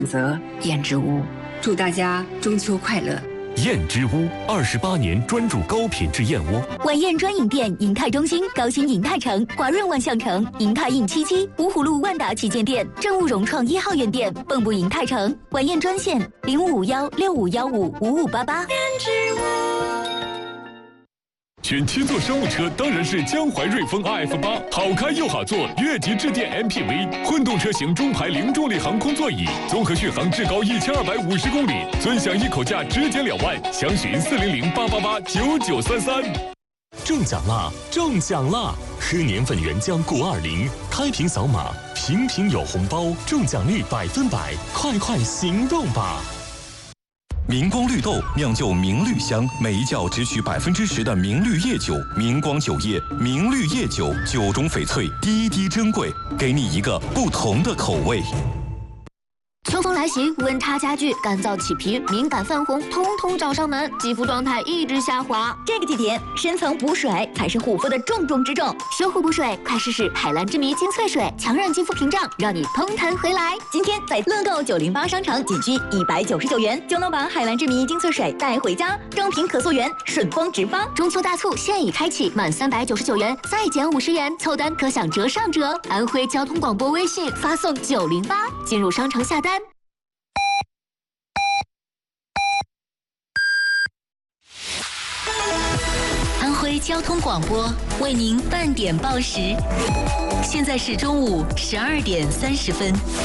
择燕之屋。祝大家中秋快乐！ 燕之屋28年专注高品质燕窝。 晚宴专营店：银泰中心、高新银泰城、华润万象城、银泰印77、芜湖路万达旗舰店、正务融创1号院店、蚌埠银泰城。晚宴专线：055165155588。 燕之屋。 选7座商务车当然是江淮瑞风 RF8，好开又好坐，越级致电 MPV， 混动车型中排零重力航空座椅，综合续航至高1250公里，尊享一口价直减2万，详询40088889933。中奖啦！中奖啦！喝年份原浆钴20，开瓶扫码，瓶瓶有红包，中奖率100%，快快行动吧！ 明光绿豆酿就明绿香，每一窖只取10%的明绿叶酒。明光酒业明绿叶酒，酒中翡翠，滴滴珍贵，给你一个不同的口味。 秋风来袭，温差加剧，干燥起皮、敏感泛红，通通找上门，肌肤状态一直下滑。这个季节，深层补水才是护肤的重中之重。修护补水，快试试海蓝之谜精粹水，强韧肌肤屏障，让你通弹回来。今天在乐购908商城仅需199元，就能把海蓝之谜精粹水带回家，正品可溯源，顺丰直发。中秋大促现已开启，满399元再减50元，凑单可享折上折。安徽交通广播微信发送908，进入商城下单。 安徽交通广播为您半点报时，现在是中午12点30分。